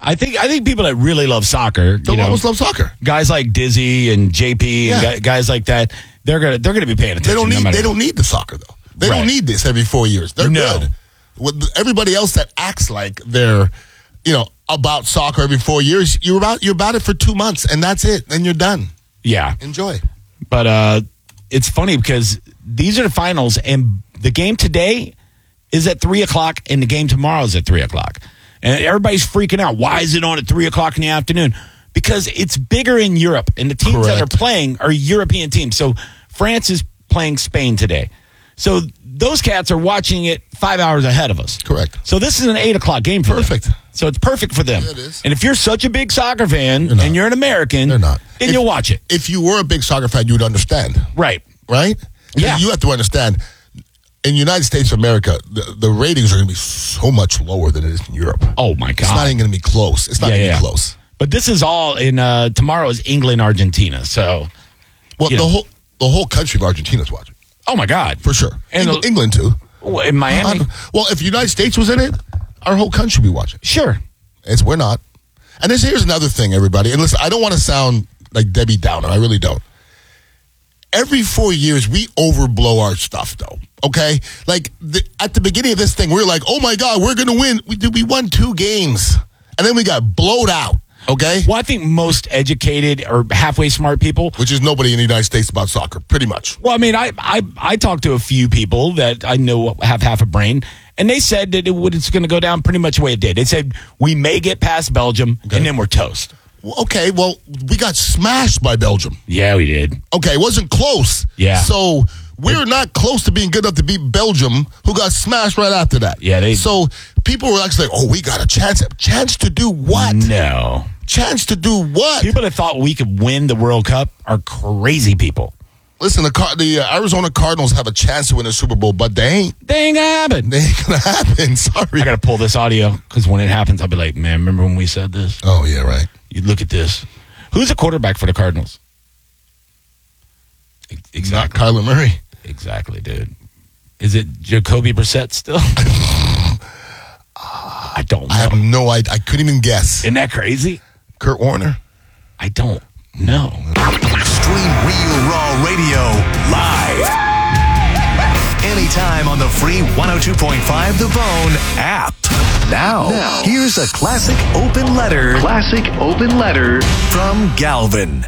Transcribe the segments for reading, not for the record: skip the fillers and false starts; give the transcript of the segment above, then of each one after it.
I think people that really love soccer, They'll always love soccer. Guys like Dizzy and JP and guys like that, they're gonna be paying attention. They don't need the soccer though. They don't need this every 4 years. They're good. With everybody else that acts like they're, about soccer every 4 years, you're about it for 2 months and that's it. Then you're done. Yeah. Enjoy. But it's funny because these are the finals, and the game today is at 3:00, and the game tomorrow is at 3:00. And everybody's freaking out. Why is it on at 3:00 in the afternoon? Because it's bigger in Europe, and the teams that are playing are European teams. So France is playing Spain today. So those cats are watching it 5 hours ahead of us. Correct. So this is an 8:00 game for them. So it's perfect for them. Yeah, it is. And if you're such a big soccer fan and you're an American, then you'll watch it. If you were a big soccer fan, you would understand. Right? Yeah. You have to understand, in the United States of America, the ratings are going to be so much lower than it is in Europe. Oh, my God. It's not even going to be close. It's not even close. But this is all in, tomorrow is England, Argentina. So, well, the whole country of Argentina is watching. Oh, my God. For sure. And England, too. In Miami? Well, if the United States was in it, our whole country would be watching. Sure. We're not. And here's another thing, everybody. And listen, I don't want to sound like Debbie Downer. I really don't. Every 4 years, we overblow our stuff, though. Okay? Like, at the beginning of this thing, we were like, oh, my God, we're going to win. We won 2 games. And then we got blowed out. Okay? Well, I think most educated or halfway smart people, which is nobody in the United States about soccer, pretty much. Well, I mean, I talked to a few people that I know have half a brain, and they said that it's going to go down pretty much the way it did. They said we may get past Belgium, and then we're toast. Okay, well, we got smashed by Belgium. Yeah, we did. Okay, it wasn't close. Yeah. So we're not close to being good enough to beat Belgium, who got smashed right after that. Yeah, So people were actually like, oh, we got a chance. A chance to do what? No. Chance to do what? People that thought we could win the World Cup are crazy people. Listen, the Arizona Cardinals have a chance to win the Super Bowl, but they ain't. They ain't gonna happen. They ain't gonna happen. Sorry. I gotta pull this audio because when it happens, I'll be like, man, remember when we said this? Oh, yeah, right. You look at this. Who's the quarterback for the Cardinals? Exactly. Not Kyler Murray. Exactly, dude. Is it Jacoby Brissett still? I don't know. I have no idea. I couldn't even guess. Isn't that crazy? Kurt Warner? I don't know. Stream Real Raw Radio live. Anytime on the free 102.5 The Bone app. Now, here's a classic open letter. From Galvin.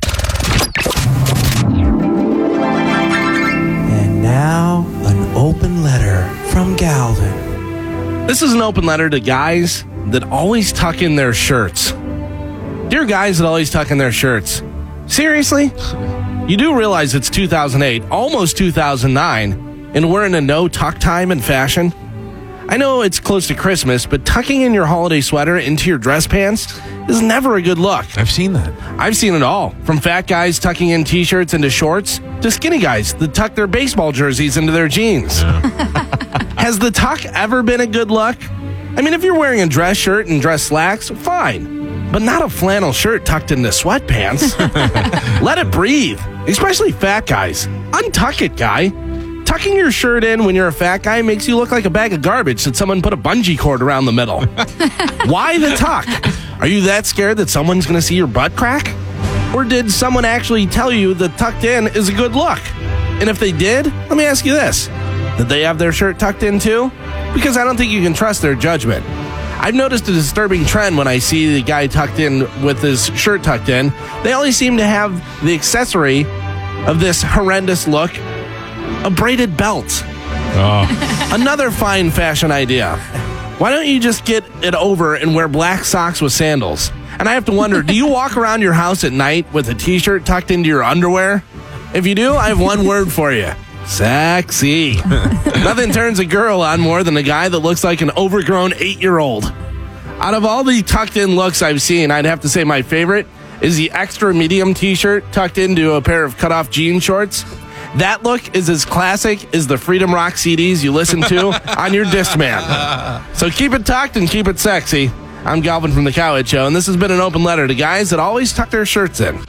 And now, an open letter from Galvin. This is an open letter to guys that always tuck in their shirts. Dear guys that always tuck in their shirts, seriously? You do realize it's 2008, almost 2009, and we're in a no-tuck time in fashion? I know it's close to Christmas, but tucking in your holiday sweater into your dress pants is never a good look. I've seen that. I've seen it all, from fat guys tucking in t-shirts into shorts to skinny guys that tuck their baseball jerseys into their jeans. Has the tuck ever been a good look? I mean, if you're wearing a dress shirt and dress slacks, fine. But not a flannel shirt tucked into sweatpants. Let it breathe, especially fat guys. Untuck it, guy. Tucking your shirt in when you're a fat guy makes you look like a bag of garbage that someone put a bungee cord around the middle. Why the tuck? Are you that scared that someone's going to see your butt crack? Or did someone actually tell you that tucked in is a good look? And if they did, let me ask you this. Did they have their shirt tucked in too? Because I don't think you can trust their judgment. I've noticed a disturbing trend when I see the guy tucked in with his shirt tucked in. They always seem to have the accessory of this horrendous look, a braided belt. Another fine fashion idea. Why don't you just get it over and wear black socks with sandals? And I have to wonder, do you walk around your house at night with a t-shirt tucked into your underwear? If you do, I have one word for you. Sexy. Nothing turns a girl on more than a guy that looks like an overgrown 8-year-old. Out of all the tucked-in looks I've seen, I'd have to say my favorite is the extra medium t-shirt tucked into a pair of cut-off jean shorts. That look is as classic as the Freedom Rock CDs you listen to on your Discman. So keep it tucked and keep it sexy. I'm Galvin from The Cowhead Show, and this has been an open letter to guys that always tuck their shirts in.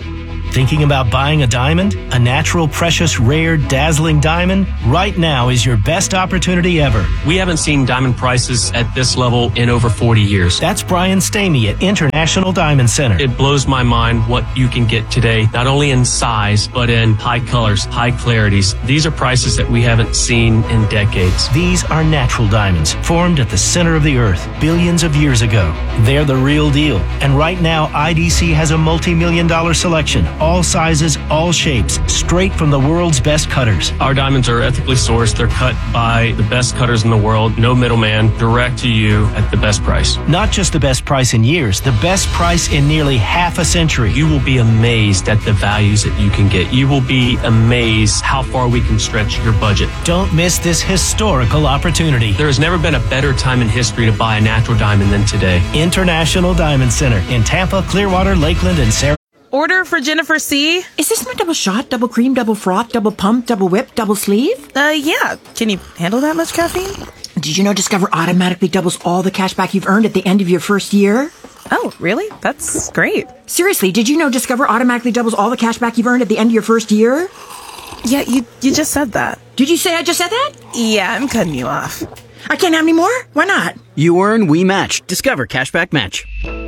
Thinking about buying a diamond? A natural, precious, rare, dazzling diamond? Right now is your best opportunity ever. We haven't seen diamond prices at this level in over 40 years. That's Brian Stamey at International Diamond Center. It blows my mind what you can get today, not only in size, but in high colors, high clarities. These are prices that we haven't seen in decades. These are natural diamonds, formed at the center of the earth billions of years ago. They're the real deal. And right now, IDC has a multi-million-dollar selection. All sizes, all shapes, straight from the world's best cutters. Our diamonds are ethically sourced. They're cut by the best cutters in the world. No middleman, direct to you at the best price. Not just the best price in years, the best price in nearly half a century. You will be amazed at the values that you can get. You will be amazed how far we can stretch your budget. Don't miss this historical opportunity. There has never been a better time in history to buy a natural diamond than today. International Diamond Center in Tampa, Clearwater, Lakeland, and Sarah. Order for Jennifer C. Is this my double shot, double cream, double froth, double pump, double whip, double sleeve? Yeah. Can you handle that much caffeine? Did you know Discover automatically doubles all the cash back you've earned at the end of your first year? Oh, really? That's great. Seriously, did you know Discover automatically doubles all the cash back you've earned at the end of your first year? Yeah, you just said that. Did you say I just said that? Yeah, I'm cutting you off. I can't have any more? Why not? You earn, we match. Discover Cashback Match.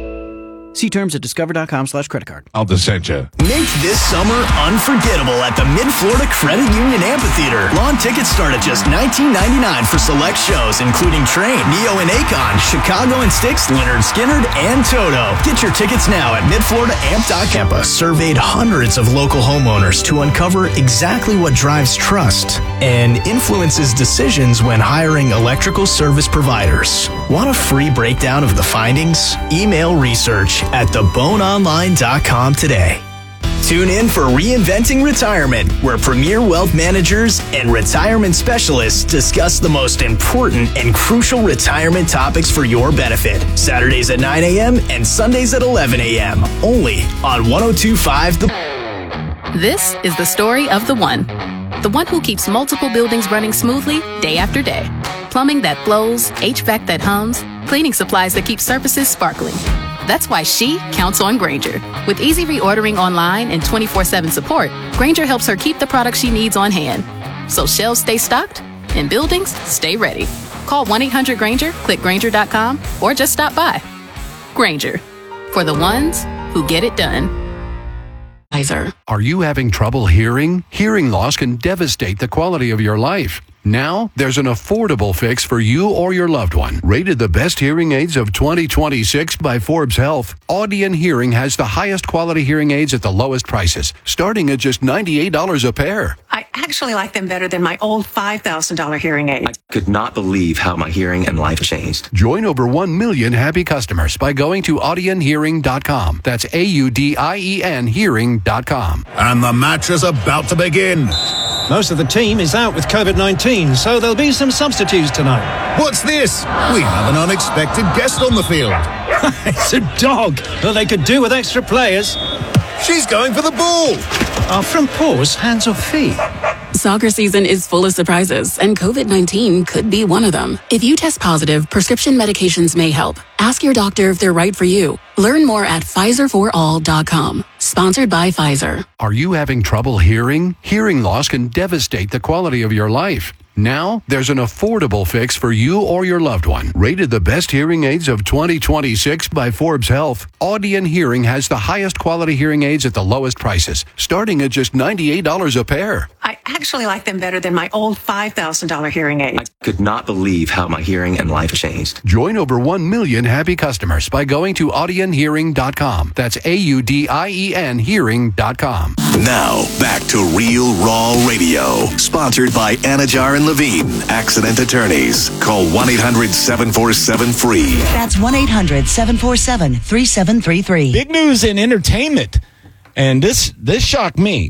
See terms at discover.com/creditcard. I'll just send you. Make this summer unforgettable at the Mid-Florida Credit Union Amphitheater. Lawn tickets start at just $19.99 for select shows, including Train, Neo and Akon, Chicago and Styx, Leonard Skinnard, and Toto. Get your tickets now at midfloridaamp.com. Tampa surveyed hundreds of local homeowners to uncover exactly what drives trust and influences decisions when hiring electrical service providers. Want a free breakdown of the findings? Email research at theboneonline.com today. Tune in for Reinventing Retirement, where premier wealth managers and retirement specialists discuss the most important and crucial retirement topics for your benefit. Saturdays at 9 a.m. and Sundays at 11 a.m. Only on 102.5 The... This is the story of the one. The one who keeps multiple buildings running smoothly day after day. Plumbing that flows, HVAC that hums, cleaning supplies that keep surfaces sparkling. That's why she counts on Grainger. With easy reordering online and 24/7 support, Grainger helps her keep the products she needs on hand. So shelves stay stocked and buildings stay ready. Call 1-800-GRAINGER, click Grainger.com, or just stop by. Grainger, for the ones who get it done. Are you having trouble hearing? Hearing loss can devastate the quality of your life. Now, there's an affordable fix for you or your loved one. Rated the best hearing aids of 2026 by Forbes Health, Audion Hearing has the highest quality hearing aids at the lowest prices, starting at just $98 a pair. I actually like them better than my old $5,000 hearing aid. I could not believe how my hearing and life changed. Join over 1 million happy customers by going to audionhearing.com. That's AUDIEN hearing.com. And the match is about to begin. Most of the team is out with COVID-19, so there'll be some substitutes tonight. What's this? We have an unexpected guest on the field. It's a dog. Well, they could do with extra players. She's going for the ball. Are front paws hands or feet? Soccer season is full of surprises, and COVID-19 could be one of them. If you test positive, prescription medications may help. Ask your doctor if they're right for you. Learn more at PfizerForAll.com. Sponsored by Pfizer. Are you having trouble hearing? Hearing loss can devastate the quality of your life. Now, there's an affordable fix for you or your loved one. Rated the best hearing aids of 2026 by Forbes Health, Audion Hearing has the highest quality hearing aids at the lowest prices, starting at just $98 a pair. I actually like them better than my old $5,000 hearing aid. I could not believe how my hearing and life changed. Join over 1 million happy customers by going to audionhearing.com. That's AUDIEN hearing.com. Now, back to Real Raw Radio, sponsored by Anajar and Levine, Accident Attorneys. Call 1-800-747-FREE. That's 1-800-747-3733. Big news in entertainment. And this shocked me.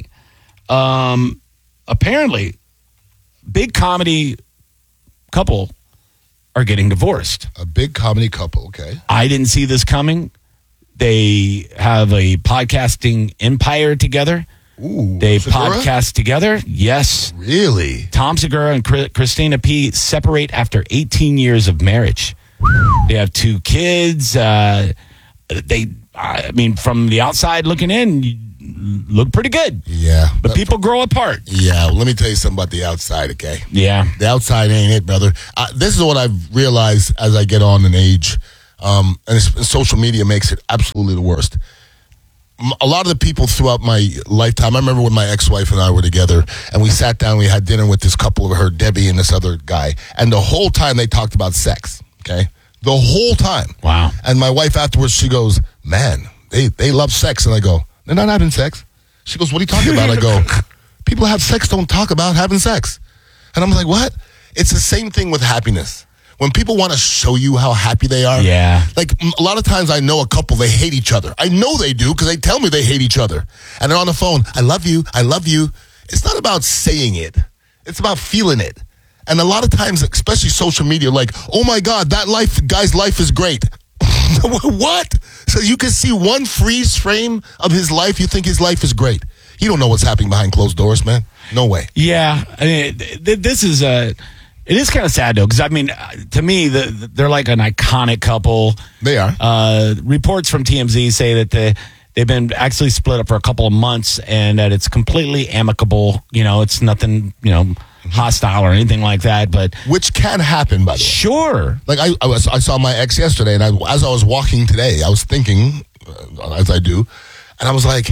Apparently, big comedy couple are getting divorced. A big comedy couple, okay. I didn't see this coming. They have a podcasting empire together. Ooh, they Segura? podcast together. Yes. Really? Tom Segura and Christina P. separate after 18 years of marriage. They have 2 kids. From the outside looking in, look pretty good. Yeah. But people grow apart. Yeah, well, let me tell you something about the outside, okay? Yeah. The outside ain't it, brother. This is what I've realized as I get on in age, and social media makes it absolutely the worst. A lot of the people throughout my lifetime, I remember when my ex-wife and I were together, and we sat down, we had dinner with this couple of her, Debbie and this other guy, and the whole time they talked about sex, okay? The whole time. Wow. And my wife afterwards, she goes, man, they love sex. And I go, they're not having sex. She goes, what are you talking about? I go, people have sex, don't talk about having sex. And I'm like, what? It's the same thing with happiness. When people want to show you how happy they are, like a lot of times I know a couple, they hate each other. I know they do because they tell me they hate each other. And they're on the phone, I love you, I love you. It's not about saying it. It's about feeling it. And a lot of times, especially social media, like, oh my God, that guy's life is great. What? So you can see one freeze frame of his life, you think his life is great. You don't know what's happening behind closed doors, man. No way. Yeah. I mean, this is it is kind of sad, though, because, I mean, to me, they're like an iconic couple. They are. Reports from TMZ say that they've been actually split up for a couple of months and that it's completely amicable. You know, it's nothing, hostile or anything like that. But which can happen, by the way. Sure. Like, I saw my ex yesterday, and as I was walking today, I was thinking, as I do, and I was like,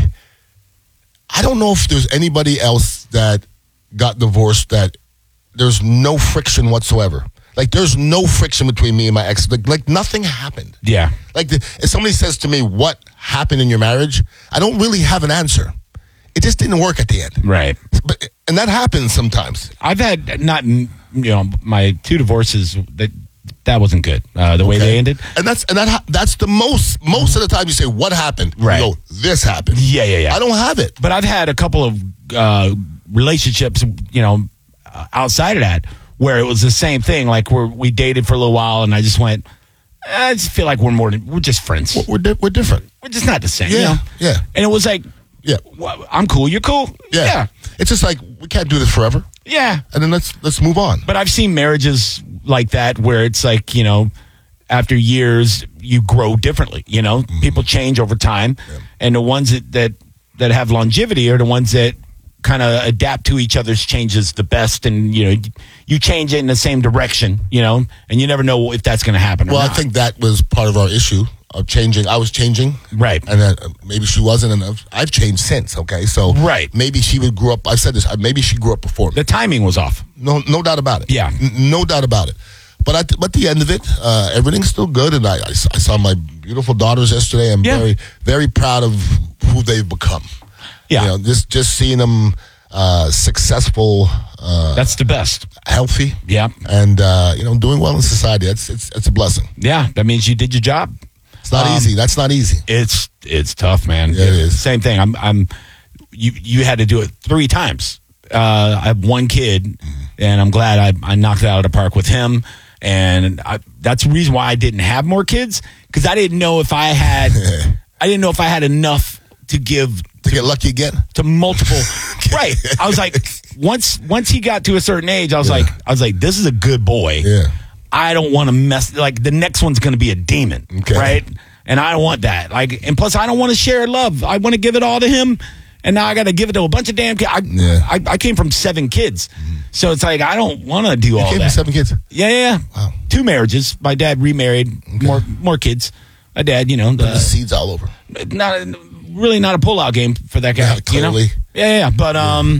I don't know if there's anybody else that got divorced that there's no friction whatsoever. Like, there's no friction between me and my ex. Like nothing happened. Yeah. Like, if somebody says to me, what happened in your marriage? I don't really have an answer. It just didn't work at the end. Right. And that happens sometimes. I've had my 2 divorces that wasn't good. The way they ended. And that's the most of the time you say, what happened? Right. You go, this happened. Yeah. I don't have it. But I've had a couple of relationships, outside of that, where it was the same thing. Like we dated for a little while, and I just went, I just feel like we're just friends. We're different. We're just not the same. Yeah, yeah. And it was like, well, I'm cool. You're cool. Yeah. It's just like we can't do this forever. Yeah. And then let's move on. But I've seen marriages like that where it's like after years you grow differently. People change over time, and the ones that have longevity are the ones that kind of adapt to each other's changes the best, and you change it in the same direction, and you never know if that's going to happen or not. I think that was part of our issue of changing. I was changing, right, and then maybe she wasn't, and I've changed since. Okay, so maybe she grew up. I said this. Maybe she grew up before me. The timing was off. No doubt about it. Yeah, no doubt about it. But at the end of it, everything's still good, and I saw my beautiful daughters yesterday. I'm very, very proud of who they've become. Yeah, just seeing them successful. That's the best. Healthy. Yeah, and doing well in society. It's a blessing. Yeah, that means you did your job. It's not easy. That's not easy. It's tough, man. Yeah, it is. Same thing. You had to do it 3 times. I have 1 kid, and I'm glad I knocked it out of the park with him. And that's the reason why I didn't have more kids, because I didn't know if I had enough to give. To get lucky again? To multiple. Right. I was like, once he got to a certain age, I was like, this is a good boy. Yeah. I don't want to mess, like, the next one's going to be a demon. Okay. Right? And I don't want that. Like, and plus, I don't want to share love. I want to give it all to him, and now I got to give it to a bunch of damn kids. I came from 7 kids. So it's like, I don't want to do all that. You came from 7 kids? Yeah. Wow. 2 marriages. My dad remarried. Okay. More kids. My dad, the seeds all over. Not a pullout game for that guy. Yeah, clearly. Yeah. But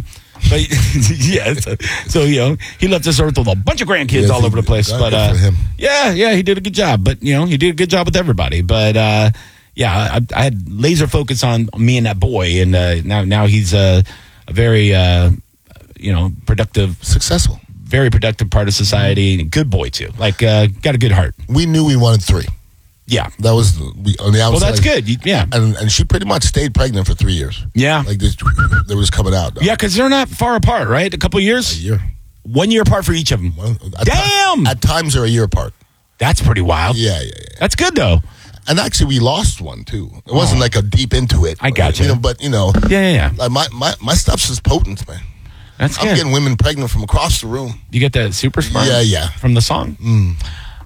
yeah. So he left this earth with a bunch of grandkids all over the place. But for him. Yeah, he did a good job. But he did a good job with everybody. But I had laser focus on me and that boy, and now he's a very productive, successful, very productive part of society, and a good boy too. Like got a good heart. We knew we wanted 3. Yeah, that was on the outside. Well, that's good. Yeah, and she pretty much stayed pregnant for 3 years. Yeah, like this, they was coming out. Yeah, because they're not far apart, right? A couple of years. A year. 1 year apart for each of them. Well, damn. At times they're a year apart. That's pretty wild. Yeah. That's good though. And actually, we lost one too. It wasn't like a deep into it. I got you. But Yeah. Like my stuff's just potent, man. That's good. I'm getting women pregnant from across the room. You get that super sperm? Yeah. From the song?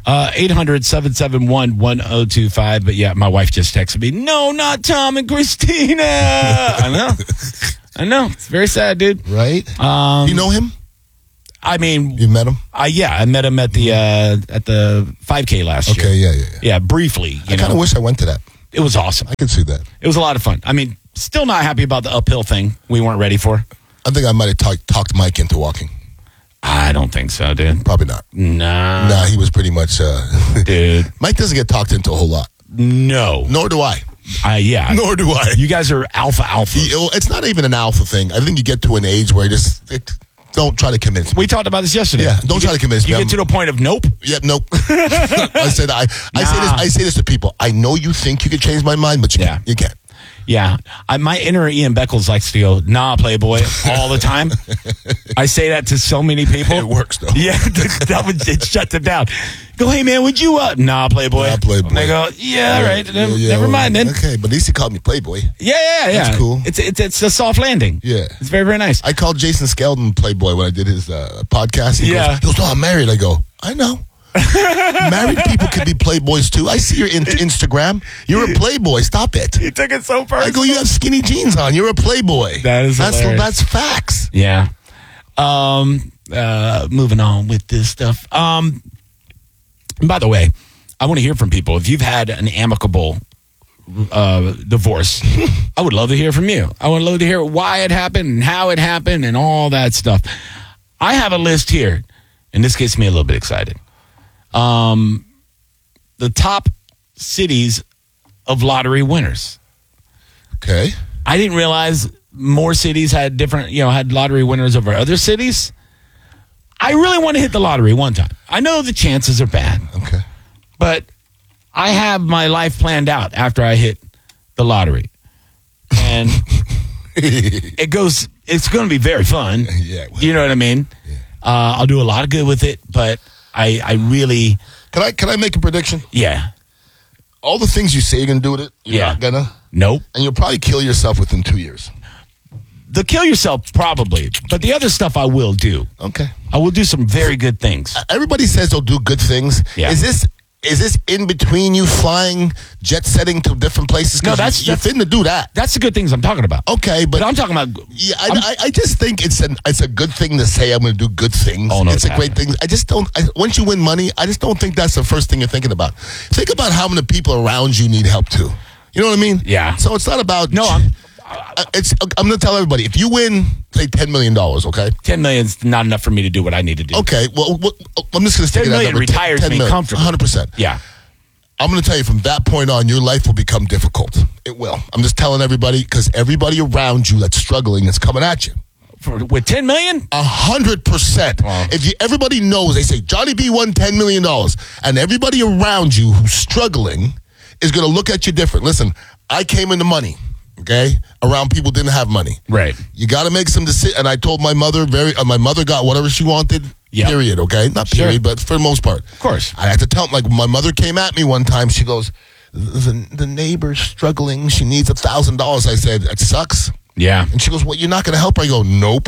800-771-1025. But yeah, my wife just texted me, no, not Tom and Christina. I know. It's very sad, dude. Right? You know him? I mean, you met him? Yeah, I met him at the 5K last year. Okay, yeah. Yeah, briefly. I kind of wish I went to that. It was awesome. I can see that. It was a lot of fun. I mean, still not happy about the uphill thing. We weren't ready for. I think I might have talked Mike into walking. I don't think so, dude. Probably not. Nah, he was pretty much... dude. Mike doesn't get talked into a whole lot. No. Nor do I. Yeah. Nor do I. You guys are alpha. It's not even an alpha thing. I think you get to an age where don't try to convince me. We talked about this yesterday. Yeah, don't try to convince me. You get to the point of nope. Yeah, nope. I say this to people. I know you think you could change my mind, but you can't. Yeah. My inner Ian Beckles likes to go, nah, Playboy, all the time. I say that to so many people. It works, though. Yeah, it shuts them down. Go, hey, man, would you, nah, Playboy. Nah, Playboy. And they go, yeah, all right. Never mind, then. Okay, but at least he called me Playboy. Yeah. That's cool. It's a soft landing. Yeah. It's very, very nice. I called Jason Skeldon Playboy when I did his podcast. He goes, no, I'm married. I go, I know. Married people can be playboys too. I see your Instagram. You're a playboy. Stop it. You took it so personal. I go, you have skinny jeans on. You're a playboy. That's facts. Yeah. Moving on with this stuff. And by the way, I want to hear from people. If you've had an amicable divorce, I would love to hear from you. I would love to hear why it happened and how it happened and all that stuff. I have a list here, and this gets me a little bit excited. The top cities of lottery winners. Okay. I didn't realize more cities had had lottery winners over other cities. I really want to hit the lottery one time. I know the chances are bad. Okay. But I have my life planned out after I hit the lottery. And it's going to be very fun. Yeah. You know what I mean? Yeah. I'll do a lot of good with it, but I really... Can I make a prediction? Yeah. All the things you say you're going to do with it, you're not going to? Nope. And you'll probably kill yourself within 2 years. The kill yourself, probably. But the other stuff I will do. Okay. I will do some very good things. Everybody says they'll do good things. Yeah. Is this in between you flying, jet setting to different places? No, you're fitting to do that. That's the good things I'm talking about. Okay, but I'm talking about... Yeah, I just think it's a good thing to say I'm going to do good things. Oh, no, it's a great thing. I just don't... once you win money, I just don't think that's the first thing you're thinking about. Think about how many people around you need help too. You know what I mean? Yeah. So it's not about... No, I'm going to tell everybody, if you win, say, $10 million, okay? $10 million is not enough for me to do what I need to do. Okay, well, I'm just going to stick $10 it million retires me comfortably. 100%. Yeah. I'm going to tell you, from that point on, your life will become difficult. It will. I'm just telling everybody, because everybody around you that's struggling is coming at you. With $10 million? 100%. Wow. Everybody knows, they say, Johnny B won $10 million. And everybody around you who's struggling is going to look at you different. Listen, I came into money, okay, around people who didn't have money. Right. You got to make some decisions. And I told my mother, my mother got whatever she wanted. Yep. Period, okay? Not period, but for the most part. Of course. I had to tell, like, my mother came at me one time. She goes, the neighbor's struggling. She needs $1,000. I said, that sucks. Yeah. And she goes, well, you're not going to help her? I go, nope.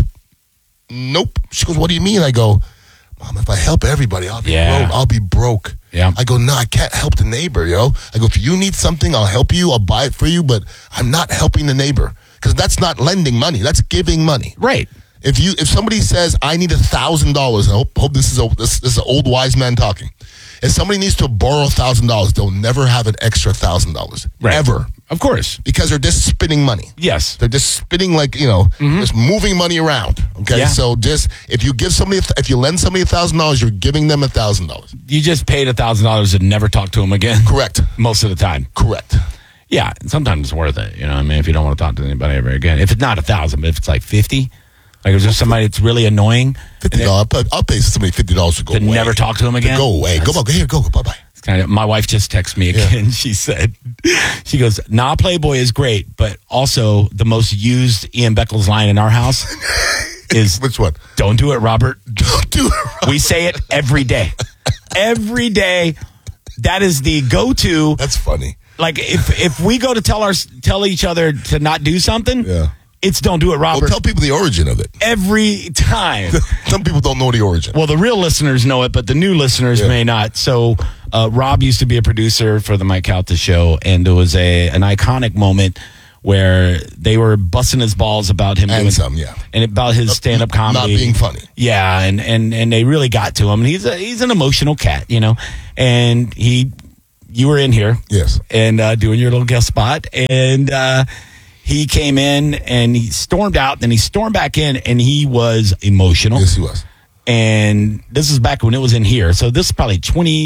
She goes, what do you mean? I go, Mom, if I help everybody, I'll be broke. Yeah. I go, no, I can't help the neighbor, yo. I go, if you need something, I'll help you. I'll buy it for you, but I'm not helping the neighbor. Because that's not lending money. That's giving money. Right. If somebody says, I need $1,000, I hope this is an old wise man talking. If somebody needs to borrow $1,000, they'll never have an extra $1,000. Right. Ever. Of course. Because they're just spinning money. Yes. They're just spinning, like, just moving money around. Okay. Yeah. So if you lend somebody $1,000, you're giving them $1,000. You just paid $1,000 and never talk to them again. Correct. Most of the time. Correct. Yeah. Sometimes it's worth it. You know what I mean? If you don't want to talk to anybody ever again. If it's not $1,000, but if it's like 50, like if there's somebody that's really annoying. $50. I'll pay somebody $50 to go away. Never talk to them again? To go away. Go bye-bye. My wife just texted me again. Yeah. She goes, nah, Playboy is great, but also the most used Ian Beckles line in our house is... Which one? Don't do it, Robert. Don't do it, Robert. We say it every day. Every day. That is the go-to. That's funny. Like, if we go to tell each other to not do something... Yeah. It's Don't Do It, Robert. Well, tell people the origin of it. Every time. Some people don't know the origin. Well, the real listeners know it, but the new listeners may not. So Rob used to be a producer for the Mike Calta show, and there was an iconic moment where they were busting his balls about him And about his stand-up comedy. Not being funny. Yeah, and they really got to him. And he's an emotional cat, you know. And you were in here. Yes. And doing your little guest spot. And he came in and he stormed out, then he stormed back in, and he was emotional. Yes, he was. And this is back when it was in here. So this is probably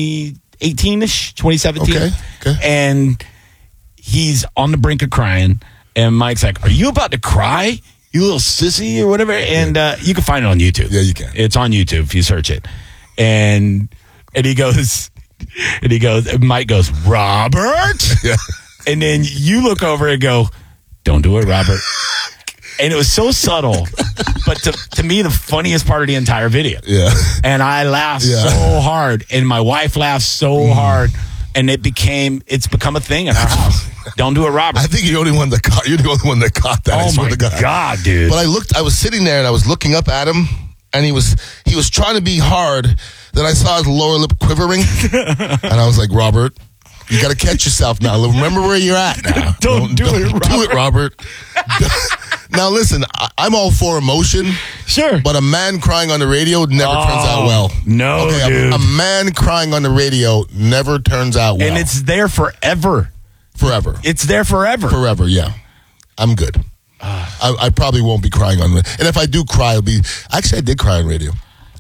2018-ish, 2017. Okay. And he's on the brink of crying. And Mike's like, "Are you about to cry, you little sissy," or whatever? And you can find it on YouTube. Yeah, you can. It's on YouTube if you search it. And he goes, Mike goes, "Robert?" Yeah. And then you look over and go, "Don't do it, Robert." And it was so subtle, but to me, the funniest part of the entire video. Yeah. And I laughed so hard, and my wife laughed so hard, and it's become a thing in our house. Don't do it, Robert. I think you're the only one that caught that. Oh my God, dude. But I was sitting there and I was looking up at him, and he was trying to be hard. Then I saw his lower lip quivering, and I was like, "Robert, you got to catch yourself now. Remember where you're at now. Don't do it, Robert." Now listen, I'm all for emotion. Sure. But a man crying on the radio never turns out well. No, okay, dude. A man crying on the radio never turns out well. And it's there forever. Forever. It's there forever. Forever, yeah. I'm good. I probably won't be crying on radio. And if I do cry, it'll be... Actually, I did cry on radio.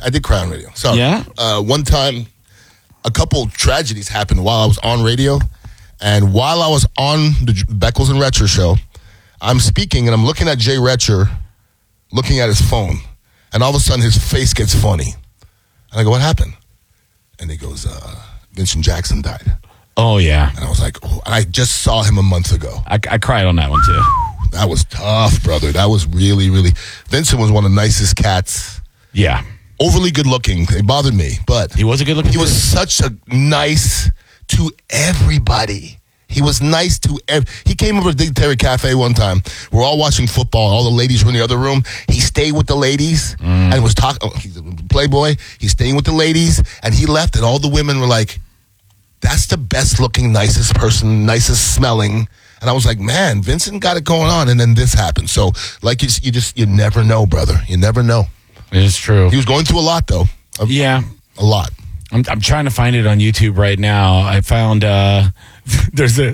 So, one time, a couple tragedies happened while I was on radio. And while I was on the Beckles and Retcher show, I'm speaking and I'm looking at Jay Retcher, looking at his phone. And all of a sudden, his face gets funny. And I go, "What happened?" And he goes, "Vincent Jackson died." Oh, yeah. And I was like, oh, and I just saw him a month ago. I cried on that one, too. That was tough, brother. That was really, really... Vincent was one of the nicest cats. Yeah. Overly good looking. It bothered me, but... He was a good looking He was such a nice to everybody. He was nice to He came over to Dignitary Cafe one time. We're all watching football. All the ladies were in the other room. He stayed with the ladies and was talking... Oh, he's a playboy. He's staying with the ladies, and he left, and all the women were like... That's the best looking, nicest person, nicest smelling. And I was like, man, Vincent got it going on. And then this happened. So, like, you never know, brother. You never know. It is true. He was going through a lot, though. Yeah. A lot. I'm trying to find it on YouTube right now. I found there's a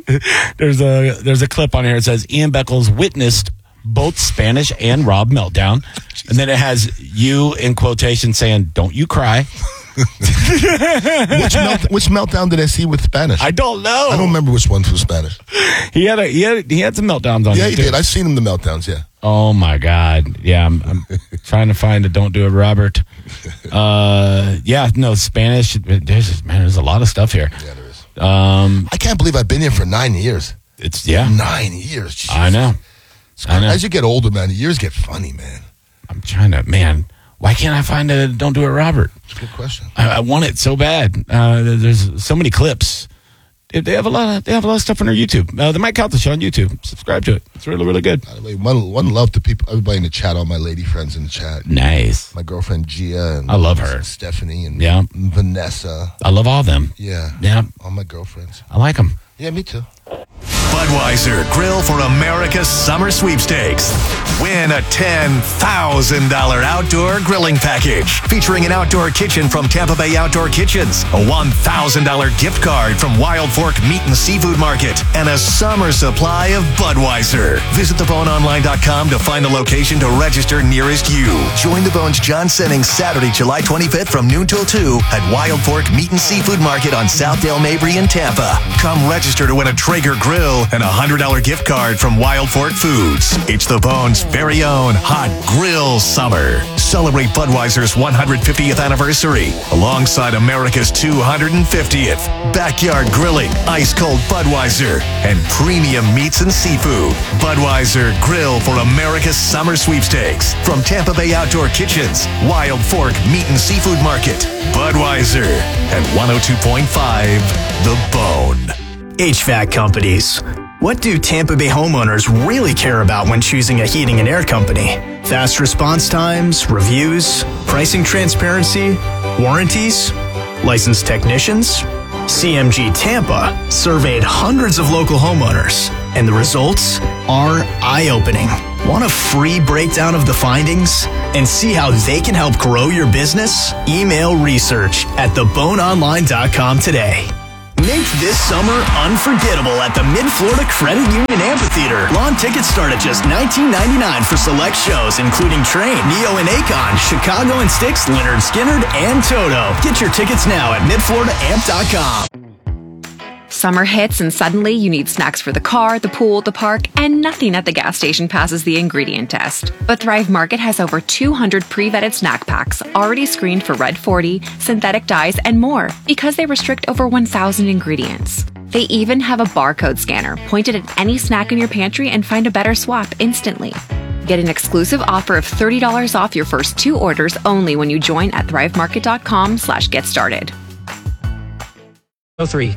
clip on here. It says Ian Beckles witnessed both Spanish and Rob meltdown. And then it has you in quotation saying, "Don't you cry." Which meltdown did I see with Spanish? I don't know. I don't remember which one was Spanish. He had some meltdowns on. Yeah, he did. I've seen him the meltdowns. Yeah. Oh my God. Yeah, I'm trying to find a "Don't Do It, Robert." Spanish. There's a lot of stuff here. Yeah, there is. I can't believe I've been here for 9 years. 9 years. Jesus. I know. As you get older, man, the years get funny, man. I'm trying to, why can't I find a "Don't Do It, Robert"? That's a good question. I want it so bad. There's so many clips. They have a lot of stuff on their YouTube. The Mike Calta Show on YouTube. Subscribe to it. It's really, really good. One love to people, everybody in the chat, all my lady friends in the chat. Nice. My girlfriend Gia and I love her. Stephanie and Vanessa. I love all them. Yeah. Yeah. All my girlfriends. I like them. Yeah, me too. Budweiser Grill for America's Summer Sweepstakes. Win a $10,000 outdoor grilling package featuring an outdoor kitchen from Tampa Bay Outdoor Kitchens, a $1,000 gift card from Wild Fork Meat and Seafood Market, and a summer supply of Budweiser. Visit theboneonline.com to find a location to register nearest you. Join the Bones John Sennings Saturday, July 25th from noon till 2 at Wild Fork Meat and Seafood Market on Southdale Mabry in Tampa. Come register to win a Traeger grill and a $100 gift card from Wild Fork Foods. It's the Bones' very own Hot Grill Summer. Celebrate Budweiser's 150th anniversary alongside America's 250th. Backyard grilling, ice-cold Budweiser, and premium meats and seafood. Budweiser Grill for America's Summer Sweepstakes. From Tampa Bay Outdoor Kitchens, Wild Fork Meat and Seafood Market, Budweiser, and 102.5 The Bone. HVAC companies. What do Tampa Bay homeowners really care about when choosing a heating and air company? Fast response times, reviews, pricing transparency, warranties, licensed technicians? CMG Tampa surveyed hundreds of local homeowners, and the results are eye-opening. Want a free breakdown of the findings and see how they can help grow your business? Email research@theboneonline.com today. Make this summer unforgettable at the Mid-Florida Credit Union Amphitheater. Lawn tickets start at just $19.99 for select shows, including Train, Neo and Akon, Chicago and Styx, Leonard Skinner, and Toto. Get your tickets now at midfloridaamp.com. Summer hits and suddenly you need snacks for the car, the pool, the park, and nothing at the gas station passes the ingredient test. But Thrive Market has over 200 pre-vetted snack packs already screened for Red 40, synthetic dyes, and more because they restrict over 1,000 ingredients. They even have a barcode scanner pointed at any snack in your pantry and find a better swap instantly. Get an exclusive offer of $30 off your first 2 orders only when you join at thrivemarket.com/getstarted. 03.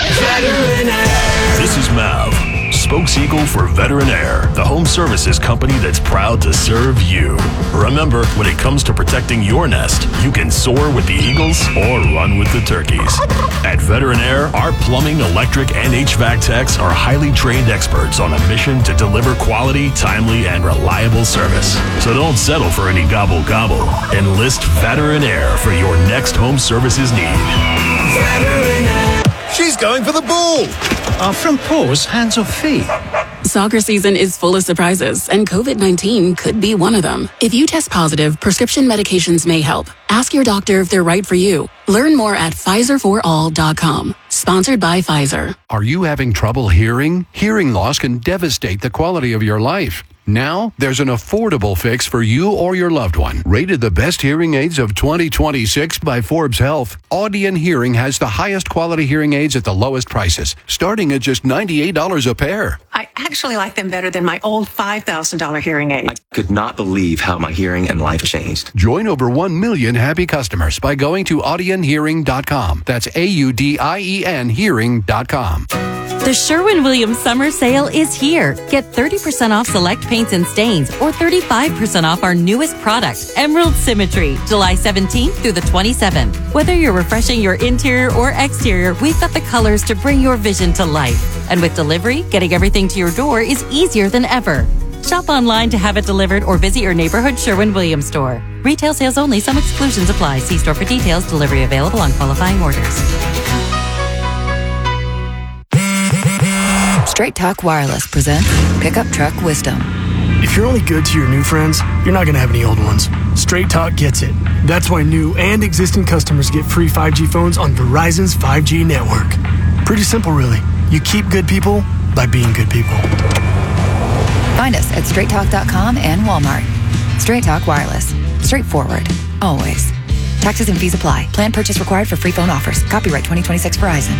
This is Mav, spokespeople for Veteran Air, the home services company that's proud to serve you. Remember, when it comes to protecting your nest, you can soar with the eagles or run with the turkeys. At Veteran Air, our plumbing, electric, and HVAC techs are highly trained experts on a mission to deliver quality, timely, and reliable service. So don't settle for any gobble-gobble. Enlist Veteran Air for your next home services need. Veteran Air. She's going for the ball. Our front paws, hands or feet? Soccer season is full of surprises, and COVID-19 could be one of them. If you test positive, prescription medications may help. Ask your doctor if they're right for you. Learn more at PfizerForAll.com. Sponsored by Pfizer. Are you having trouble hearing? Hearing loss can devastate the quality of your life. Now, there's an affordable fix for you or your loved one. Rated the best hearing aids of 2026 by Forbes Health, Audion Hearing has the highest quality hearing aids at the lowest prices, starting at just $98 a pair. I actually like them better than my old $5,000 hearing aid. I could not believe how my hearing and life changed. Join over 1 million happy customers by going to audionhearing.com. That's AUDIEN hearing.com. The Sherwin-Williams Summer Sale is here. Get 30% off select paints and stains or 35% off our newest product, Emerald Symmetry, July 17th through the 27th. Whether you're refreshing your interior or exterior, we've got the colors to bring your vision to life. And with delivery, getting everything to your door is easier than ever. Shop online to have it delivered or visit your neighborhood Sherwin-Williams store. Retail sales only. Some exclusions apply. See store for details. Delivery available on qualifying orders. Straight Talk Wireless presents Pickup Truck Wisdom. If you're only good to your new friends, you're not going to have any old ones. Straight Talk gets it. That's why new and existing customers get free 5G phones on Verizon's 5G network. Pretty simple, really. You keep good people by being good people. Find us at straighttalk.com and Walmart. Straight Talk Wireless. Straightforward. Always. Taxes and fees apply. Plan purchase required for free phone offers. Copyright 2026 Verizon.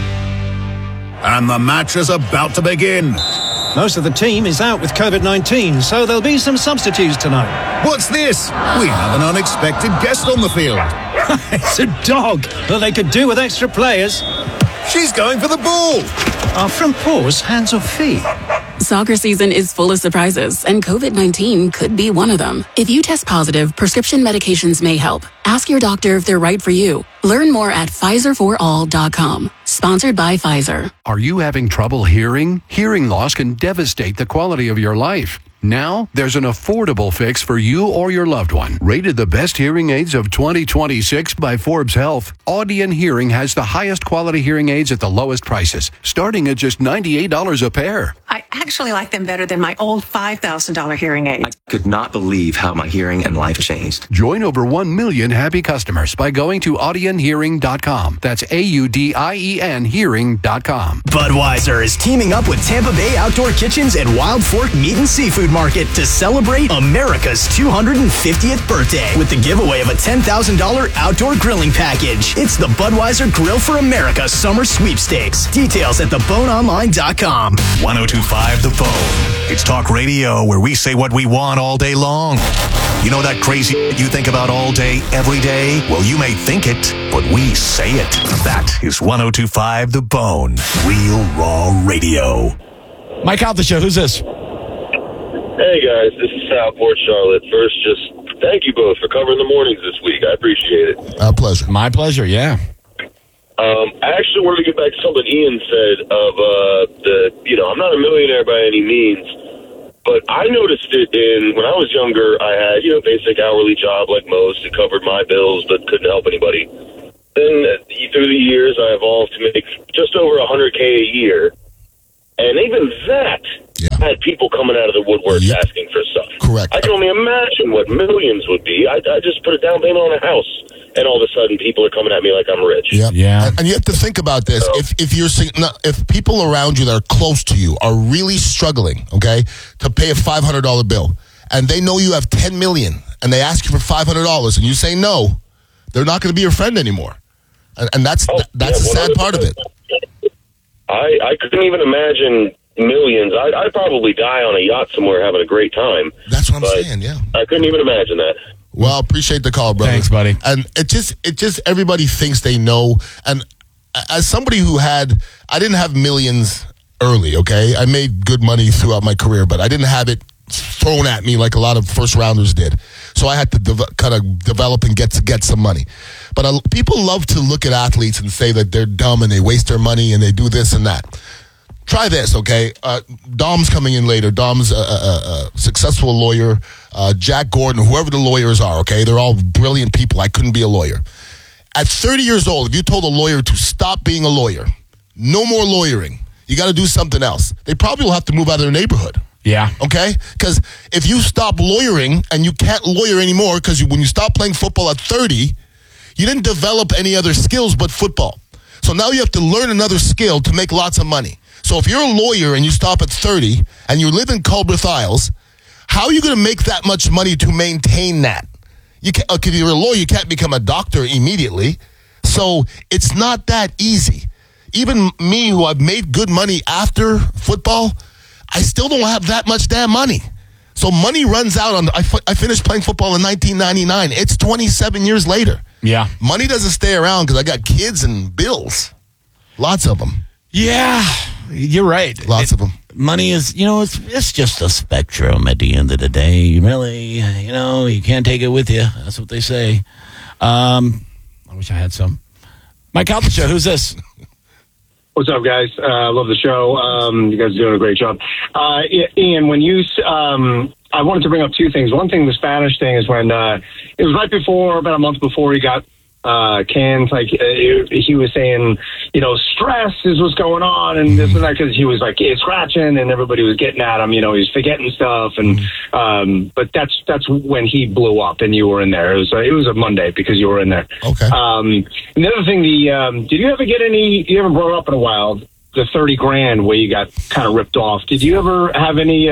And the match is about to begin. Most of the team is out with COVID-19, so there'll be some substitutes tonight. What's this? We have an unexpected guest on the field. It's a dog, but they could do with extra players. She's going for the ball. Our front paws, hands or feet? Soccer season is full of surprises, and COVID-19 could be one of them. If you test positive, prescription medications may help. Ask your doctor if they're right for you. Learn more at PfizerForAll.com. Sponsored by Pfizer. Are you having trouble hearing? Hearing loss can devastate the quality of your life. Now, there's an affordable fix for you or your loved one. Rated the best hearing aids of 2026 by Forbes Health, Audion Hearing has the highest quality hearing aids at the lowest prices, starting at just $98 a pair. I actually like them better than my old $5,000 hearing aid. I could not believe how my hearing and life changed. Join over 1 million happy customers by going to audionhearing.com. That's AUDIEN hearing.com. Budweiser is teaming up with Tampa Bay Outdoor Kitchens and Wild Fork Meat and Seafood Market to celebrate America's 250th birthday with the giveaway of a $10,000 outdoor grilling package. It's the Budweiser Grill for America Summer Sweepstakes. Details at theboneonline.com. 102.5 The Bone. It's talk radio where we say what we want all day long. You know that crazy you think about all day, every day? Well, you may think it, but we say it. That is 102.5 The Bone. Real raw radio. Mike out the show. Who's this? Hey, guys. This is Southport, Charlotte. First, just thank you both for covering the mornings this week. I appreciate it. Our pleasure. My pleasure, yeah. I actually wanted to get back to something Ian said of I'm not a millionaire by any means, but I noticed it when I was younger. I had, basic hourly job like most. It covered my bills, but couldn't help anybody. Then through the years, I evolved to make just over $100K a year. And even that had people coming out of the woodwork asking for stuff. Correct. I can only imagine what millions would be. I just put a down payment on a house, and all of a sudden people are coming at me like I'm rich. Yeah. And you have to think about this. If people around you that are close to you are really struggling, okay, to pay a $500 bill, and they know you have $10 million, and they ask you for $500, and you say no, they're not going to be your friend anymore. And that's the sad part of it. I couldn't even imagine millions. I'd probably die on a yacht somewhere having a great time. That's what I'm saying, yeah. I couldn't even imagine that. Well, appreciate the call, brother. Thanks, buddy. And it just everybody thinks they know. And as somebody I didn't have millions early, okay? I made good money throughout my career, but I didn't have it thrown at me like a lot of first rounders did. So I had to kind of develop and get some money. But people love to look at athletes and say that they're dumb and they waste their money and they do this and that. Try this, okay? Dom's coming in later. Dom's a successful lawyer. Jack Gordon, whoever the lawyers are, okay? They're all brilliant people. I couldn't be a lawyer. At 30 years old, if you told a lawyer to stop being a lawyer, no more lawyering, you got to do something else, they probably will have to move out of their neighborhood. Yeah. Okay? Because if you stop lawyering and you can't lawyer anymore because when you stop playing football at 30, you didn't develop any other skills but football. So now you have to learn another skill to make lots of money. So if you're a lawyer and you stop at 30 and you live in Culbreth Isles, how are you going to make that much money to maintain that? You can't, if you're a lawyer, you can't become a doctor immediately. So it's not that easy. Even me, who I've made good money after football, I still don't have that much damn money. So money runs out I finished playing football in 1999. It's 27 years later. Yeah. Money doesn't stay around because I got kids and bills. Lots of them. Yeah, you're right. Lots of them. Money is, it's just a spectrum at the end of the day. You really, you can't take it with you. That's what they say. I wish I had some. Mike out the show. Who's this? What's up, guys? I love the show. You guys are doing a great job. Ian, when you, I wanted to bring up two things. One thing, the Spanish thing, is when it was right before, about a month before he got canned. Like he was saying, stress is what's going on and this and that, because he was like scratching and everybody was getting at him. He was forgetting stuff, and but that's when he blew up and you were in there. It was a Monday because you were in there. Okay. And the other thing, did you ever get any? You haven't brought it up in a while. The $30,000 where you got kind of ripped off. Did you ever have any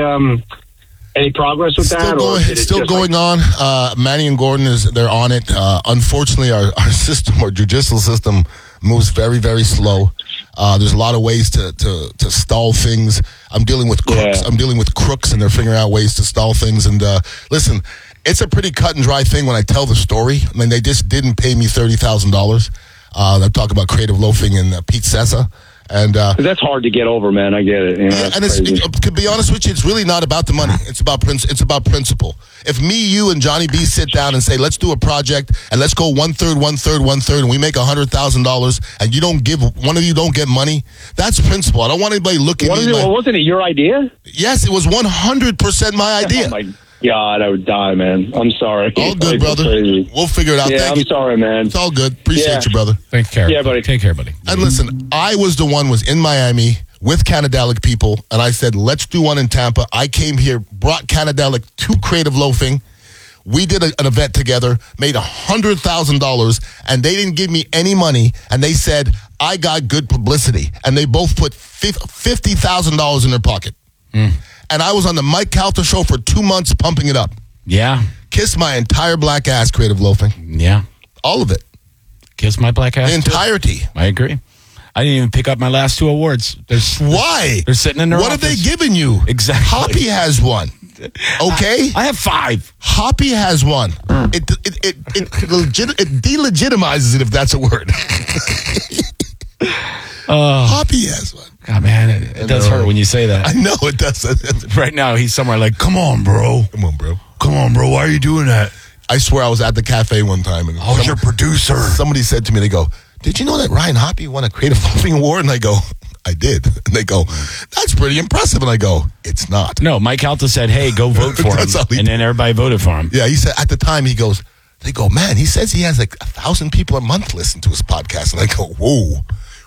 progress with that? It's still going on. Manny and Gordon they're on it. Unfortunately, our system, our judicial system, moves very, very slow. There's a lot of ways to stall things. I'm dealing with crooks. I'm dealing with crooks, and they're figuring out ways to stall things. And listen, it's a pretty cut and dry thing when I tell the story. I mean, they just didn't pay me $30,000. I'm talking about Creative Loafing and Pete Sessa. And that's hard to get over, man. I get it. And to be honest with you, it's really not about the money. It's about principle. If me, you, and Johnny B sit down and say, let's do a project and let's go 1/3, and we make $100,000, and one of you don't get money, that's principle. I don't want anybody looking at me. Wasn't it your idea? Yes, it was 100% my idea. Oh my God, I would die, man. I'm sorry. All good, brother. We'll figure it out. Yeah, I'm sorry, man. It's all good. Appreciate you, brother. Take care. Yeah, buddy. Take care, buddy. And listen, I was in Miami with Canadelic people, and I said, let's do one in Tampa. I came here, brought Canadelic to Creative Loafing. We did an event together, made $100,000, and they didn't give me any money, and they said, I got good publicity. And they both put $50,000 in their pocket. And I was on the Mike Calta show for 2 months pumping it up. Yeah. Kissed my entire black ass, Creative Loafing. Yeah. All of it. Kiss my black ass. The entirety. I agree. I didn't even pick up my last 2 awards. Why? They're sitting in their What office. have they given you? Exactly. Hoppy has one. Okay? I have 5. Hoppy has one. It delegitimizes it, if that's a word. Hoppy ass one. God, man, it does hurt when you say that. I know it does. Right now, he's somewhere like, come on, bro. Come on, bro. Come on, bro. Why are you doing that? I swear I was at the cafe one time. And your producer. Somebody said to me, they go, did you know that Ryan Hoppy won a Creative Loafing Award? And I go, I did. And they go, that's pretty impressive. And I go, it's not. No, Mike Alta said, hey, go vote for him. And then everybody voted for him. Yeah, he said at the time, they go, man, he says he has like 1,000 people a month listen to his podcast. And I go, whoa.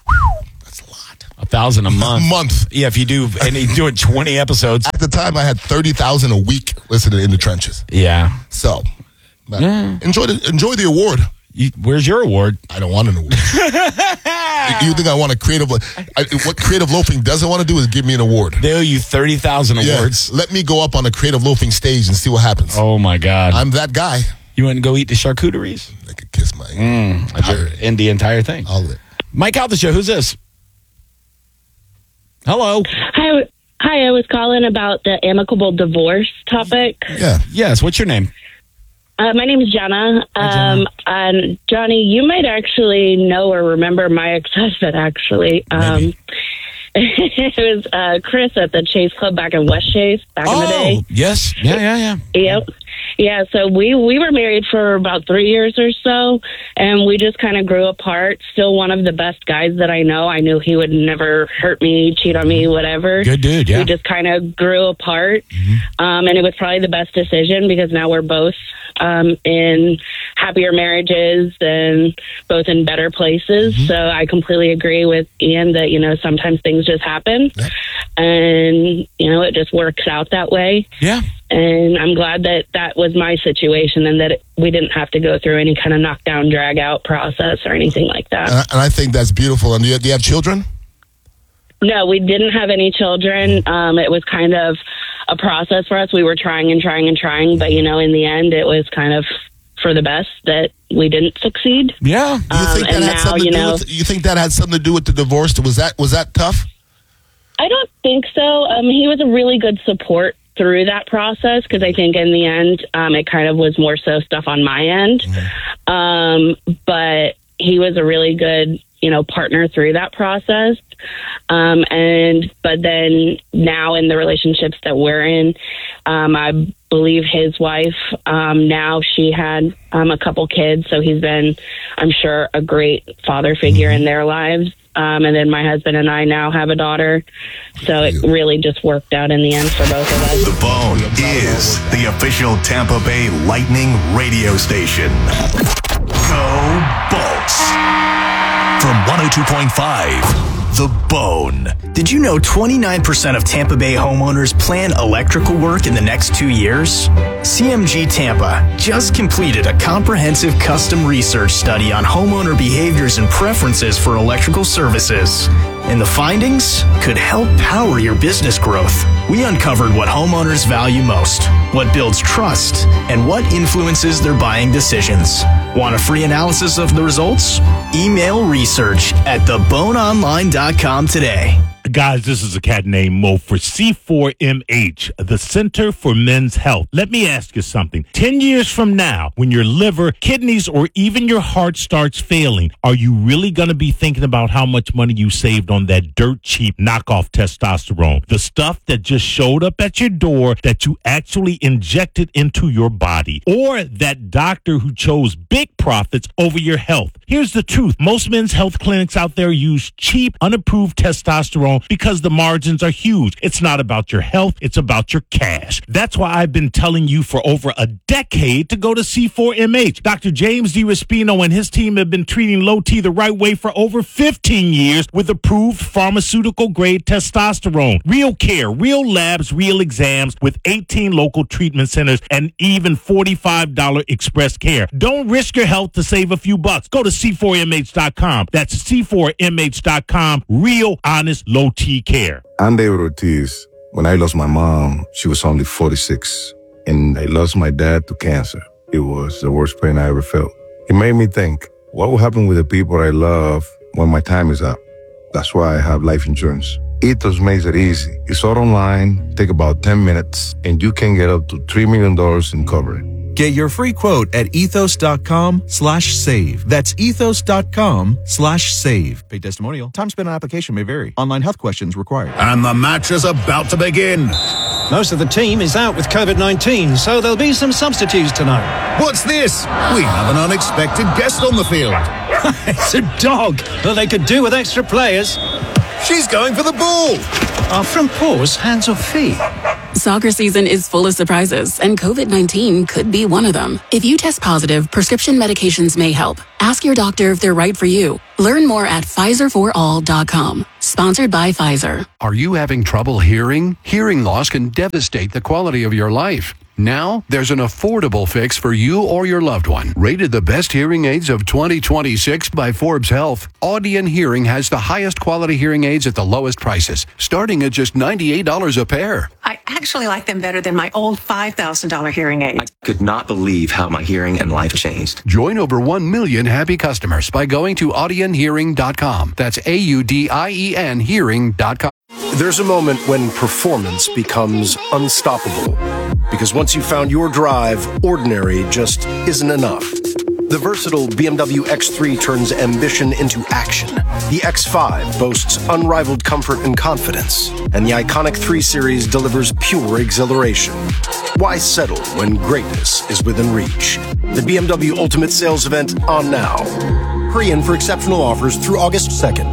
1,000 a month. Yeah, if you do, and he's doing 20 episodes. At the time, I had 30,000 a week listening in the trenches. Yeah. So, enjoy the award. Where's your award? I don't want an award. You think I want a creative? What Creative Loafing doesn't want to do is give me an award. They owe you 30,000 awards. Let me go up on a Creative Loafing stage and see what happens. Oh my God, I'm that guy. You want to go eat the charcuteries? I could kiss my end the entire thing. Mike Alta Show. Who's this? Hello. Hi. I was calling about the amicable divorce topic. Yeah. Yes. What's your name? My name is Jenna. And Johnny, you might actually know or remember my ex-husband, actually. It was Chris at the Chase Club back in West Chase back in the day. Yes. Yeah. Yep. Yeah, so we were married for about 3 years or so, and we just kind of grew apart. Still one of the best guys that I know. I knew he would never hurt me, cheat on me, whatever. Good dude, yeah. We just kind of grew apart, and it was probably the best decision because now we're both in happier marriages and both in better places. So I completely agree with Ian that, sometimes things just happen, and, it just works out that way. Yeah. And I'm glad that was my situation and that we didn't have to go through any kind of knockdown, drag out process or anything like that. And I think that's beautiful. And do you have children? No, we didn't have any children. It was kind of a process for us. We were trying, but, in the end, it was kind of for the best that we didn't succeed. Yeah. You think that had something to do with the divorce? Was that tough? I don't think so. He was a really good support through that process because I think in the end it kind of was more so stuff on my end. But he was a really good, partner through that process. But then now in the relationships that we're in, I believe his wife, now she had a couple kids. So he's been, I'm sure, a great father figure in their lives. And then my husband and I now have a daughter. So it really just worked out in the end for both of us. The Bone is the official Tampa Bay Lightning radio station. Go Bolts. From 102.5. The Bone. Did you know 29% of Tampa Bay homeowners plan electrical work in the next 2 years? CMG Tampa just completed a comprehensive custom research study on homeowner behaviors and preferences for electrical services. And the findings could help power your business growth. We uncovered what homeowners value most, what builds trust, and what influences their buying decisions. Want a free analysis of the results? Email research at theboneonline.com today. Guys, this is a cat named Mo for C4MH, the Center for Men's Health. Let me ask you something. 10 years from now, when your liver, kidneys, or even your heart starts failing, are you really going to be thinking about how much money you saved on that dirt cheap knockoff testosterone? The stuff that just showed up at your door that you actually injected into your body, or that doctor who chose big profits over your health. Here's the truth. Most men's health clinics out there use cheap, unapproved testosterone because the margins are huge. It's not about your health. It's about your cash. That's why I've been telling you for over a decade to go to C4MH. Dr. James D. Raspino and his team have been treating low T the right way for over 15 years with approved pharmaceutical-grade testosterone. Real care, real labs, real exams with 18 local treatment centers and even $45 express care. Don't risk your health to save a few bucks. Go to C4MH.com. That's C4MH.com. Real, honest, low T care. I'm David Ortiz. When I lost my mom, she was only 46. And I lost my dad to cancer. It was the worst pain I ever felt. It made me think, what will happen with the people I love when my time is up? That's why I have life insurance. Ethos makes it easy. It's all online, take about 10 minutes, and you can get up to $3 million in coverage. Get your free quote at ethos.com/save. That's ethos.com/save. Paid testimonial. Time spent on application may vary. Online health questions required. And the match is about to begin. Most of the team is out with COVID-19, so there'll be some substitutes tonight. What's this? We have an unexpected guest on the field. It's a dog. Well, they could do with extra players. She's going for the ball. Are front paws hands or feet? Soccer season is full of surprises, and COVID-19 could be one of them. If you test positive, prescription medications may help. Ask your doctor if they're right for you. Learn more at Pfizer4all.com. Sponsored by Pfizer. Are you having trouble hearing? Hearing loss can devastate the quality of your life. Now, there's an affordable fix for you or your loved one. Rated the best hearing aids of 2026 by Forbes Health, Audion Hearing has the highest quality hearing aids at the lowest prices, starting at just $98 a pair. I actually like them better than my old $5,000 hearing aid. I could not believe how my hearing and life changed. Join over 1 million happy customers by going to audionhearing.com. That's AUDIEN hearing.com. There's a moment when performance becomes unstoppable. Because once you've found your drive, ordinary just isn't enough. The versatile BMW X3 turns ambition into action. The X5 boasts unrivaled comfort and confidence. And the iconic 3 Series delivers pure exhilaration. Why settle when greatness is within reach? The BMW Ultimate Sales Event on now. Hurry in for exceptional offers through August 2nd.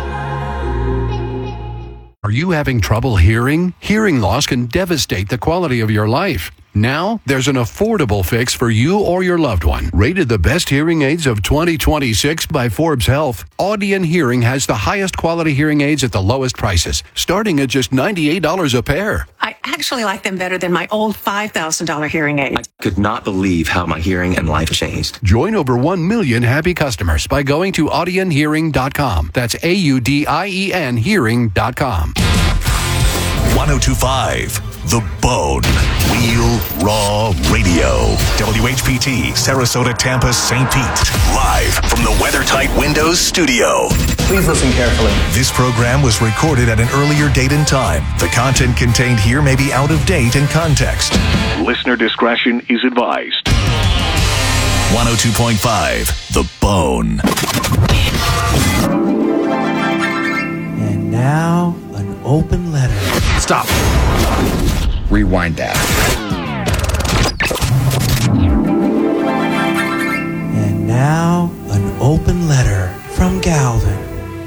Are you having trouble hearing? Hearing loss can devastate the quality of your life. Now, there's an affordable fix for you or your loved one. Rated the best hearing aids of 2026 by Forbes Health, Audion Hearing has the highest quality hearing aids at the lowest prices, starting at just $98 a pair. I actually like them better than my old $5,000 hearing aid. I could not believe how my hearing and life changed. Join over 1 million happy customers by going to audionhearing.com. That's AUDIEN hearing.com. 1025 The Bone. Real Raw Radio. WHPT, Sarasota, Tampa, St. Pete. Live from the WeatherTight Windows studio. Please listen carefully. This program was recorded at an earlier date and time. The content contained here may be out of date and context. Listener discretion is advised. 102.5 The Bone. And now, an open letter. Stop. Rewind that. And now, an open letter from Galvin.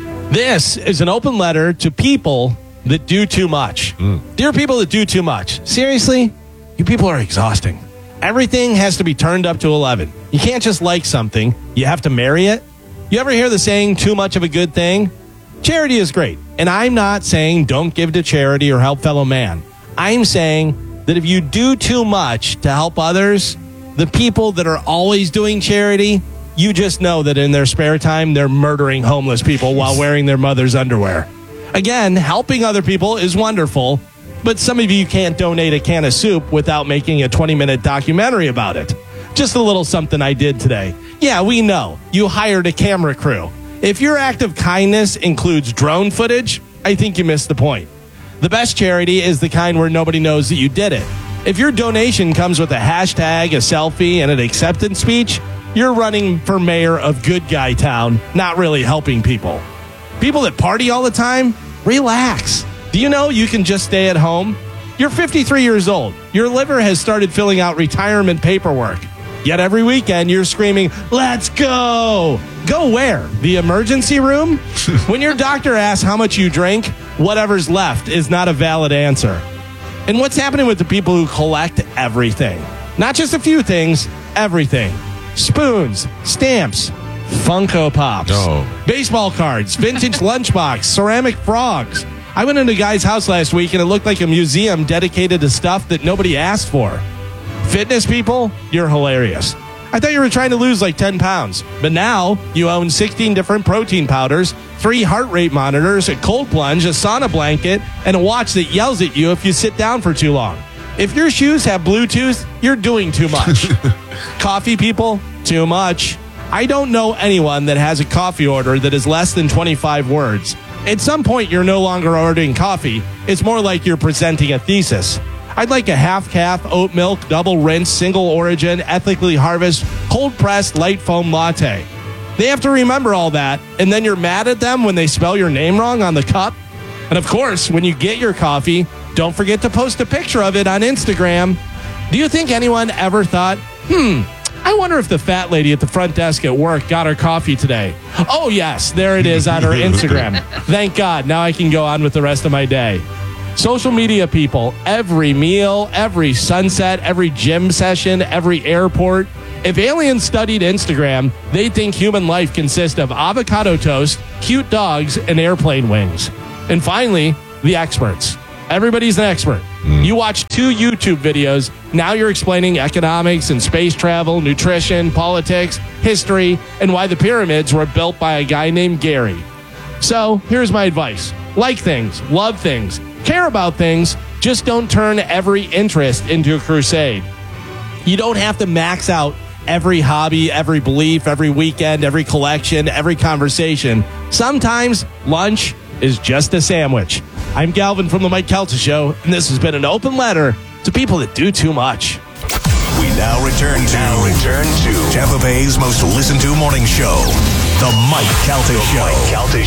This is an open letter to people that do too much. Dear people that do too much, seriously, you people are exhausting. Everything has to be turned up to 11. You can't just like something. You have to marry it. You ever hear the saying, too much of a good thing? Charity is great. And I'm not saying don't give to charity or help fellow man. I'm saying that if you do too much to help others, the people that are always doing charity, you just know that in their spare time, they're murdering homeless people while wearing their mother's underwear. Again, helping other people is wonderful, but some of you can't donate a can of soup without making a 20-minute documentary about it. Just a little something I did today. Yeah, we know. You hired a camera crew. If your act of kindness includes drone footage, I think you missed the point. The best charity is the kind where nobody knows that you did it. If your donation comes with a hashtag, a selfie, and an acceptance speech, you're running for mayor of Good Guy Town, not really helping people. People that party all the time, relax. Do you know you can just stay at home? You're 53 years old. Your liver has started filling out retirement paperwork. Yet every weekend you're screaming, "Let's go!" Go where? The emergency room? When your doctor asks how much you drink, whatever's left is not a valid answer. And what's happening with the people who collect everything? Not just a few things, everything. Spoons, stamps, Funko Pops, baseball cards, vintage lunchbox, ceramic frogs. I went into a guy's house last week and it looked like a museum dedicated to stuff that nobody asked for. Fitness people, you're hilarious. I thought you were trying to lose like 10 pounds, but now you own 16 different protein powders, 3 heart rate monitors, a cold plunge, a sauna blanket, and a watch that yells at you if you sit down for too long. If your shoes have Bluetooth, you're doing too much. Coffee people, too much. I don't know anyone that has a coffee order that is less than 25 words. At some point, you're no longer ordering coffee. It's more like you're presenting a thesis. I'd like a half-calf, oat milk, double rinse, single origin, ethically harvest, cold-pressed, light foam latte. They have to remember all that, and then you're mad at them when they spell your name wrong on the cup. And of course, when you get your coffee, don't forget to post a picture of it on Instagram. Do you think anyone ever thought, I wonder if the fat lady at the front desk at work got her coffee today? Oh, yes, there it is on her Instagram. Thank God. Now I can go on with the rest of my day. Social media people, every meal, every sunset, every gym session, every airport. If aliens studied Instagram, they'd think human life consists of avocado toast, cute dogs, and airplane wings. And finally, the experts. Everybody's an expert. You watch 2 YouTube videos. Now you're explaining economics and space travel, nutrition, politics, history, and why the pyramids were built by a guy named Gary. So here's my advice. Like things, love things, care about things, just don't turn every interest into a crusade. You don't have to max out every hobby, every belief, every weekend, every collection, every conversation. Sometimes lunch is just a sandwich. I'm Galvin from the Mike Calta Show, and this has been an open letter to people that do too much. We now return to Tampa Bay's most listened to morning show, The Mike Calta Show.